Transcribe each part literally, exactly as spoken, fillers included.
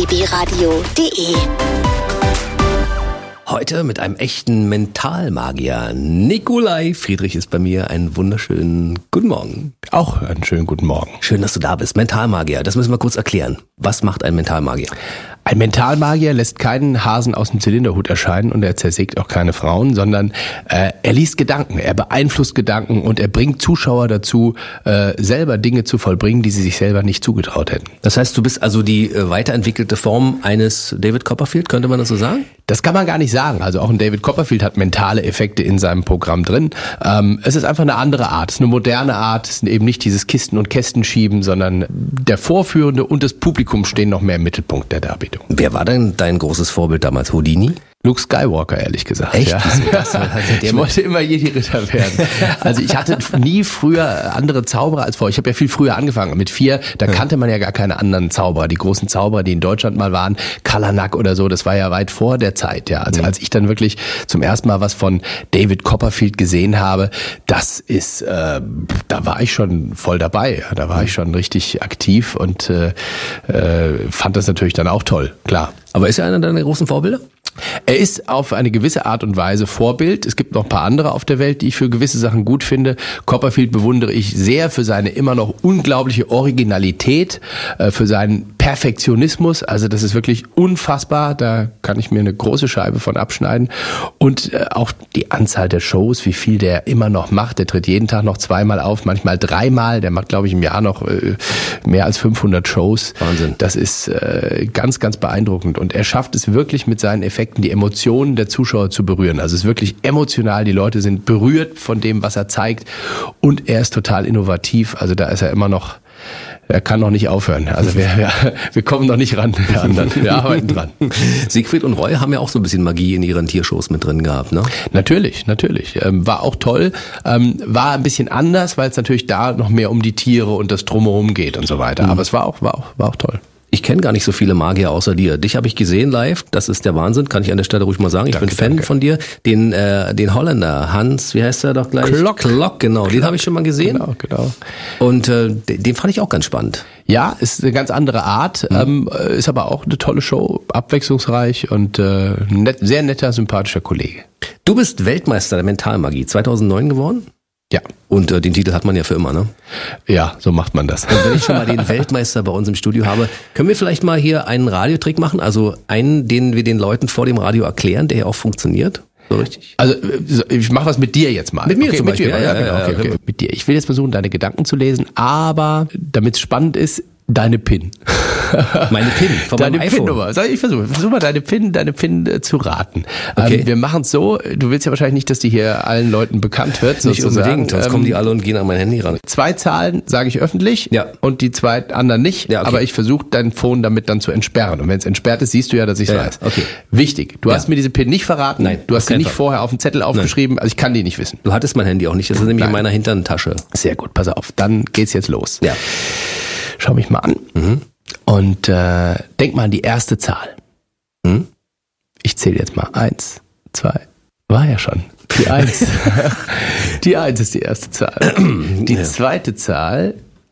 b radio punkt de. Heute mit einem echten Mentalmagier. Nikolai Friedrich ist bei mir. Einen wunderschönen guten Morgen. Auch einen schönen guten Morgen. Schön, dass du da bist. Mentalmagier, das müssen wir kurz erklären. Was macht ein Mentalmagier? Ein Mentalmagier lässt keinen Hasen aus dem Zylinderhut erscheinen und er zersägt auch keine Frauen, sondern äh, er liest Gedanken, er beeinflusst Gedanken und er bringt Zuschauer dazu, äh, selber Dinge zu vollbringen, die sie sich selber nicht zugetraut hätten. Das heißt, du bist also die äh, weiterentwickelte Form eines David Copperfield, könnte man das so sagen? Das kann man gar nicht sagen. Also auch ein David Copperfield hat mentale Effekte in seinem Programm drin. Ähm, es ist einfach eine andere Art, es ist eine moderne Art, es ist eben nicht dieses Kisten- und Kästenschieben, sondern der Vorführende und das Publikum stehen noch mehr im Mittelpunkt der Darbietung. Wer war denn dein großes Vorbild damals? Houdini? Luke Skywalker, ehrlich gesagt. Echt? Ja. Das, das, ich wollte immer Jedi-Ritter werden. Also ich hatte nie früher andere Zauberer als vorher. Ich habe ja viel früher angefangen. Mit vier, da kannte man ja gar keine anderen Zauberer. Die großen Zauberer, die in Deutschland mal waren, Kalanak oder so, das war ja weit vor der Zeit. Ja, also als ich dann wirklich zum ersten Mal was von David Copperfield gesehen habe, das ist, äh, da war ich schon voll dabei. Da war ich schon richtig aktiv und äh, äh, fand das natürlich dann auch toll, klar. Aber ist er einer deiner großen Vorbilder? Er ist auf eine gewisse Art und Weise Vorbild. Es gibt noch ein paar andere auf der Welt, die ich für gewisse Sachen gut finde. Copperfield bewundere ich sehr für seine immer noch unglaubliche Originalität, für seinen Perfektionismus. Also das ist wirklich unfassbar. Da kann ich mir eine große Scheibe von abschneiden. Und auch die Anzahl der Shows, wie viel der immer noch macht. Der tritt jeden Tag noch zweimal auf, manchmal dreimal. Der macht, glaube ich, im Jahr noch mehr als fünfhundert Shows. Wahnsinn. Das ist ganz, ganz beeindruckend. Und er schafft es wirklich mit seinen Effekten, die Emotionen der Zuschauer zu berühren. Also es ist wirklich emotional, die Leute sind berührt von dem, was er zeigt und er ist total innovativ, also da ist er immer noch, er kann noch nicht aufhören. Also wir, wir, wir kommen noch nicht ran, wir anderen, wir arbeiten dran. Siegfried und Roy haben ja auch so ein bisschen Magie in ihren Tiershows mit drin gehabt, ne? Natürlich, natürlich. Ähm, war auch toll, ähm, war ein bisschen anders, weil es natürlich da noch mehr um die Tiere und das Drumherum geht und so weiter. Aber es war auch, war auch, war auch toll. Ich kenne gar nicht so viele Magier außer dir. Dich habe ich gesehen live, das ist der Wahnsinn, kann ich an der Stelle ruhig mal sagen. Ich danke, bin Fan danke. von dir. Den äh, den Holländer, Hans, wie heißt der doch gleich? Klock. Klock, genau, Klock. Den habe ich schon mal gesehen. Genau, genau. Und äh, den fand ich auch ganz spannend. Ja, ist eine ganz andere Art, mhm. ähm, ist aber auch eine tolle Show, abwechslungsreich und äh, net, sehr netter, sympathischer Kollege. Du bist Weltmeister der Mentalmagie zweitausendneun geworden? Ja. Und äh, den Titel hat man ja für immer, ne? Ja, so macht man das. Und wenn ich schon mal den Weltmeister bei uns im Studio habe, können wir vielleicht mal hier einen Radiotrick machen? Also einen, den wir den Leuten vor dem Radio erklären, der ja auch funktioniert? So richtig? Also ich mache was mit dir jetzt mal. Mit mir okay, zum mit Beispiel? Dir. Ja, ja, genau. ja, ja, okay, okay. Mit dir. Ich will jetzt versuchen, deine Gedanken zu lesen, aber damit es spannend ist, deine PIN. Meine PIN von deine meinem iPhone. PIN-Nummer. Sag ich versuche, versuch mal deine PIN, deine PIN äh, zu raten. Okay. Ähm, wir machen es so. Du willst ja wahrscheinlich nicht, dass die hier allen Leuten bekannt wird. Nicht sozusagen. unbedingt, sonst ähm, kommen die alle und gehen an mein Handy ran. Zwei Zahlen sage ich öffentlich Ja. und die zwei anderen nicht. Ja, okay. Aber ich versuche dein Phone damit dann zu entsperren. Und wenn es entsperrt ist, siehst du ja, dass ich es Ja, weiß. okay. Wichtig. Du Ja. hast mir diese PIN nicht verraten. Nein, Du auf hast sie keinen nicht Fall. vorher auf den Zettel aufgeschrieben. Also ich kann die nicht wissen. Du hattest mein Handy auch nicht, das ist nämlich Nein. in meiner hinteren Tasche. Sehr gut, pass auf. Dann geht's jetzt los. Ja. Schau mich mal an. Mhm. Und äh, denk mal an die erste Zahl. Mhm. Ich zähle jetzt mal. Eins, zwei. War ja schon. Die Eins. Die Eins ist die erste Zahl. Die Ja. zweite Zahl.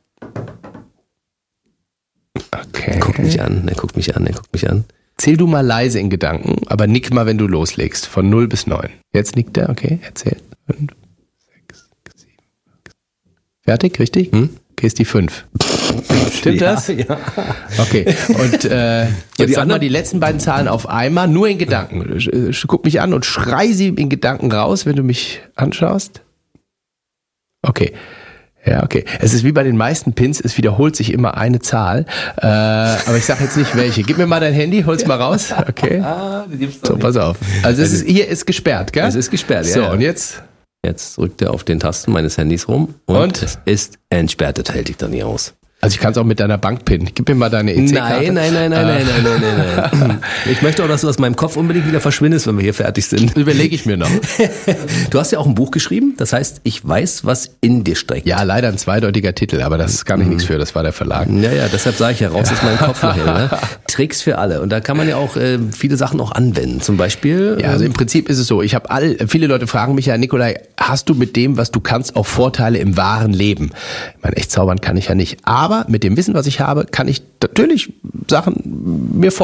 Okay. Guck mich an, er guckt mich an, er guckt mich an. Zähl du mal leise in Gedanken, aber nick mal, wenn du loslegst. Von null bis neun. Jetzt nickt er, okay, erzähl. Fünf, sechs, sieben. Fertig, richtig? Hm? Okay, ist die fünf. Stimmt ja, das? Ja. Okay, und äh, die jetzt sag mal anderen? die letzten beiden Zahlen auf einmal, nur in Gedanken. Sch- sch- Guck mich an und schrei sie in Gedanken raus, wenn du mich anschaust. Okay. Ja, okay. Es ist wie bei den meisten Pins, es wiederholt sich immer eine Zahl. Äh, aber ich sag jetzt nicht welche. Gib mir mal dein Handy, hol's mal raus. Okay. Ah, die gibt's doch So, nicht. pass auf. Also es ist, hier ist gesperrt, gell? Es ist gesperrt, ja. So, ja. und jetzt? Jetzt drückt er auf den Tasten meines Handys rum und, Und? es ist entsperrt, das hält dich dann nie aus. Also ich kann es auch mit deiner Bank-Pin. Gib mir mal deine E C-Karte. Nein, nein, nein, nein, nein, nein, nein, nein, nein. Ich möchte auch, dass du aus meinem Kopf unbedingt wieder verschwindest, wenn wir hier fertig sind. Überlege ich mir noch. Du hast ja auch ein Buch geschrieben, das heißt, ich weiß, was in dir steckt. Ja, leider ein zweideutiger Titel, aber das kann ich nichts für, das war der Verlag. Ja, ja, deshalb sage ich ja, raus aus meinem Kopf nachher. Ne? Tricks für alle. Und da kann man ja auch äh, viele Sachen auch anwenden. Zum Beispiel. Ja, also im Prinzip ist es so, ich habe all, viele Leute fragen mich ja, Nikolai, hast du mit dem, was du kannst, auch Vorteile im wahren Leben? Ich meine, echt zaubern kann ich ja nicht. Aber mit dem Wissen, was ich habe, kann ich natürlich Sachen mir vorstellen.